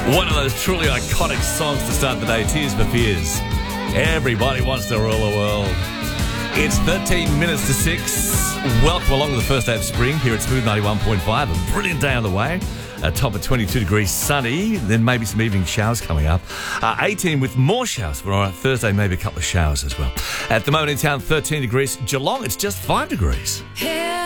One of those truly iconic songs to start the day, Tears for Fears. Everybody wants to rule the world. It's 13 minutes to 6. Welcome along to the first day of spring here at Smooth 91.5. A brilliant day on the way. A top of 22 degrees sunny, then maybe some evening showers coming up. 18 with more showers for Thursday, maybe a couple of showers as well. At the moment in town, 13 degrees. Geelong, it's just 5 degrees.